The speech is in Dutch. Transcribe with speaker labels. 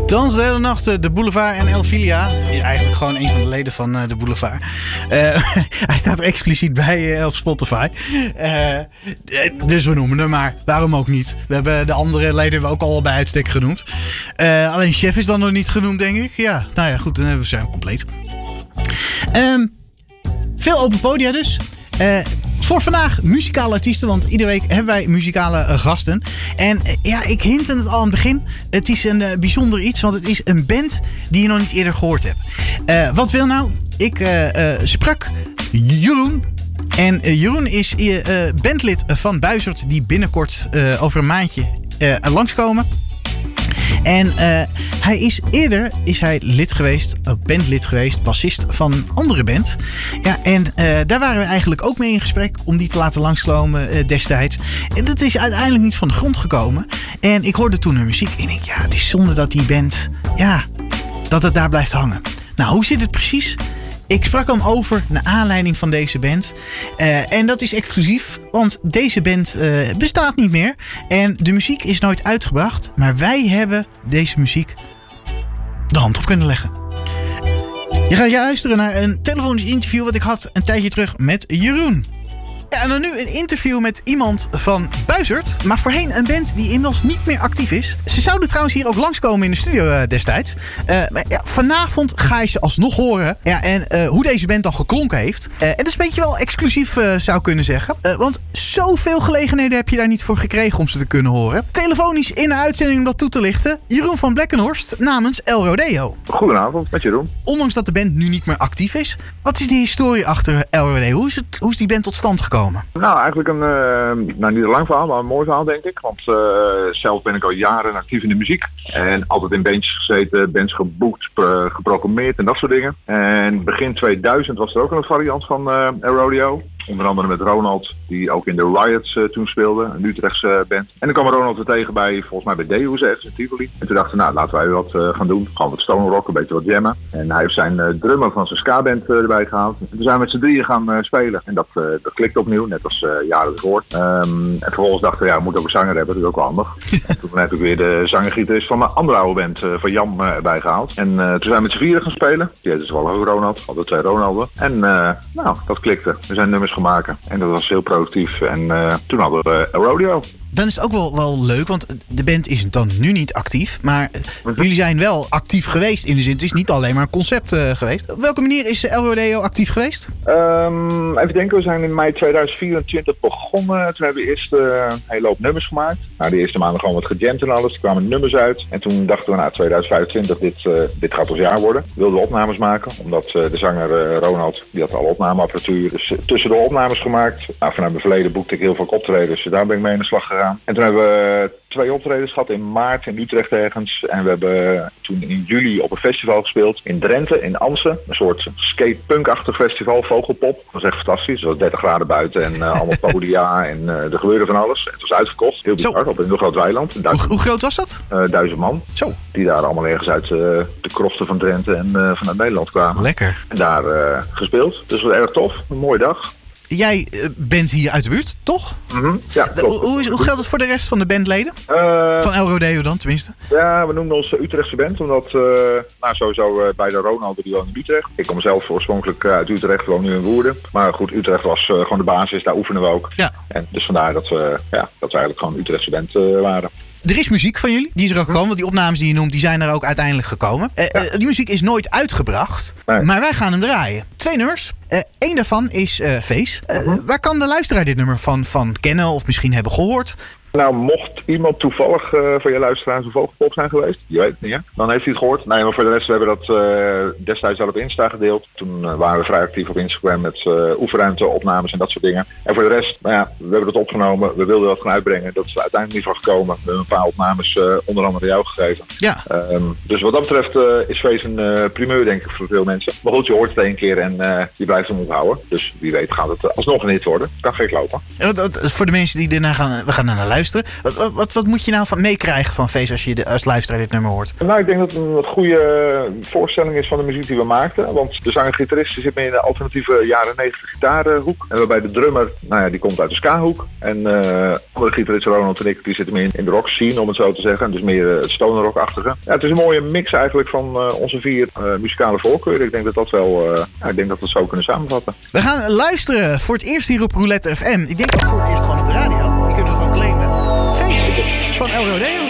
Speaker 1: Dans de hele nacht, de Boulevard en Elfilia. Eigenlijk gewoon een van de leden van de Boulevard. Hij staat er expliciet bij op Spotify. Dus we noemen hem maar. Waarom ook niet? We hebben de andere leden ook al bij uitstek genoemd. Alleen Chef is dan nog niet genoemd, denk ik. Ja, nou ja, goed, dan zijn we compleet. Veel open podia dus. Voor vandaag muzikale artiesten, want iedere week hebben wij muzikale gasten. En ja, ik hintte het al aan het begin. Het is een bijzonder iets, want het is een band die je nog niet eerder gehoord hebt. Wat wil nou? Ik sprak Jeroen. En Jeroen is bandlid van Buizerd, die binnenkort over een maandje langskomen. En eerder is hij bandlid geweest, bassist van een andere band. Ja, en daar waren we eigenlijk ook mee in gesprek om die te laten langskomen destijds. En dat is uiteindelijk niet van de grond gekomen. En ik hoorde toen hun muziek en ik denk, ja, het is zonde dat die band, ja, dat het daar blijft hangen. Nou, hoe zit het precies? Ik sprak hem over naar aanleiding van deze band. En dat is exclusief, want deze band bestaat niet meer. En de muziek is nooit uitgebracht. Maar wij hebben deze muziek de hand op kunnen leggen. Je gaat luisteren naar een telefonisch interview wat ik had een tijdje terug met Jeroen. Ja, en dan nu een interview met iemand van Buizerd. Maar voorheen een band die inmiddels niet meer actief is. Ze zouden trouwens hier ook langskomen in de studio destijds. Maar ja, vanavond ga je ze alsnog horen. Ja, en hoe deze band dan geklonken heeft. En dat is een beetje wel exclusief zou kunnen zeggen. Want zoveel gelegenheden heb je daar niet voor gekregen om ze te kunnen horen. Telefonisch in de uitzending om dat toe te lichten. Jeroen van Blekkenhorst namens El Rodeo.
Speaker 2: Goedenavond, met Jeroen.
Speaker 1: Ondanks dat de band nu niet meer actief is. Wat is de historie achter El Rodeo? Hoe is die band tot stand gekomen?
Speaker 2: Nou, eigenlijk niet een lang verhaal, maar een mooi verhaal, denk ik. Want zelf ben ik al jaren actief in de muziek. En altijd in bandjes gezeten, bands geboekt, geprogrammeerd en dat soort dingen. En begin 2000 was er ook een variant van El Rodeo. Onder andere met Ronald, die ook in de Riots toen speelde, een Utrechtse band. En dan kwam Ronald er tegen bij, volgens mij bij Deus ergens in Tivoli. En toen dachten we, nou, laten wij wat gaan doen. Gewoon wat stone rock, een beetje wat jammen. En hij heeft zijn drummer van zijn ska-band erbij gehaald. En toen zijn we met z'n drieën gaan spelen. En dat klikte opnieuw, net als jaren ervoor. En vervolgens dachten we, ja, we moeten ook een zanger hebben, dat is ook wel handig. En toen heb ik weer de zanger-gitarist van mijn andere oude band, van Jan, erbij gehaald. En toen zijn we met z'n vieren gaan spelen. Die heette toevallig ook Ronald, hadden 2 Ronalden. En nou, dat klikte. We zijn nummers maken. En dat was heel productief. En toen hadden we El Rodeo.
Speaker 1: Dan is het ook wel leuk, want de band is dan nu niet actief. Maar jullie zijn wel actief geweest in de zin. Het is niet alleen maar een concept geweest. Op welke manier is El Rodeo actief geweest?
Speaker 2: Even denken, we zijn in mei 2024 begonnen. Toen hebben we eerst een hele hoop nummers gemaakt. Nou, de eerste maanden gewoon wat gejamd en alles. Er kwamen nummers uit. En toen dachten we, nou, 2025, dit gaat ons jaar worden. We wilden opnames maken, omdat de zanger Ronald, die had alle opnameapparatuur. Dus tussen de opnames gemaakt. Nou, vanuit mijn verleden boekte ik heel veel optredens. Dus daar ben ik mee aan de slag gegaan. En toen hebben we 2 optredens gehad in maart in Utrecht ergens. En we hebben toen in juli op een festival gespeeld in Drenthe, in Amsen. Een soort skate-punk-achtig festival, Vogelpop. Dat was echt fantastisch. Het was 30 graden buiten en allemaal podia en er gebeurde van alles. Het was uitverkocht, heel bizar, op een heel groot weiland.
Speaker 1: Hoe groot was dat?
Speaker 2: 1000 man.
Speaker 1: Zo.
Speaker 2: Die daar allemaal ergens uit de krochten van Drenthe en vanuit Nederland kwamen.
Speaker 1: Lekker.
Speaker 2: En daar gespeeld. Dus het was erg tof. Een mooie dag.
Speaker 1: Jij bent hier uit de buurt, toch?
Speaker 2: Mm-hmm. Ja, klopt.
Speaker 1: Hoe geldt het voor de rest van de bandleden? Van El Rodeo dan, tenminste?
Speaker 2: Ja, we noemen ons Utrechtse band, omdat sowieso bij de Ronaldo die woont in Utrecht. Ik kom zelf oorspronkelijk uit Utrecht, woon nu in Woerden. Maar goed, Utrecht was gewoon de basis, daar oefenen we ook. Ja. En dus vandaar dat we eigenlijk gewoon Utrechtse band waren.
Speaker 1: Er is muziek van jullie, die is er ook gekomen. Want die opnames die je noemt, die zijn er ook uiteindelijk gekomen. Die muziek is nooit uitgebracht, nee. Maar wij gaan hem draaien. 2 nummers. Eén daarvan is Face. Waar kan de luisteraar dit nummer van kennen of misschien hebben gehoord?
Speaker 2: Nou, mocht iemand toevallig van je luisteraars een Vogelpop zijn geweest, je weet het niet, hè? Dan heeft hij het gehoord. Nee, maar voor de rest, we hebben dat destijds al op Insta gedeeld. Toen waren we vrij actief op Instagram met oefenruimte, opnames en dat soort dingen. En voor de rest, nou ja, we hebben het opgenomen. We wilden dat gaan uitbrengen. Dat is uiteindelijk niet van gekomen. We hebben een paar opnames onder andere jou gegeven. Ja. Dus wat dat betreft is Face een primeur, denk ik, voor veel mensen. Maar goed, je hoort het 1 keer en je blijft hem onthouden. Dus wie weet gaat het alsnog een hit worden. Kan gek lopen.
Speaker 1: Voor de mensen die ernaar gaan, we gaan naar luisteren. luisteren. Wat moet je nou van meekrijgen van Feest als je als luisteraar dit nummer hoort?
Speaker 2: Nou, ik denk dat het een wat goede voorstelling is van de muziek die we maakten. Want de zanger-gitarist zit meer in de alternatieve jaren 90 gitaarhoek. En waarbij de drummer, die komt uit de ska-hoek. En de gitarist Ronald en ik, die zitten meer in de rock scene, om het zo te zeggen. Dus meer het stoner rock-achtige. Ja, het is een mooie mix eigenlijk van onze 4 muzikale voorkeuren. Ik denk dat dat wel, ik denk dat we het zo kunnen samenvatten.
Speaker 1: We gaan luisteren voor het eerst hier op Roulette FM. Ik denk ook voor het eerst gewoon op de radio. Die kunnen we gewoon claimen. Feest van El Rodeo.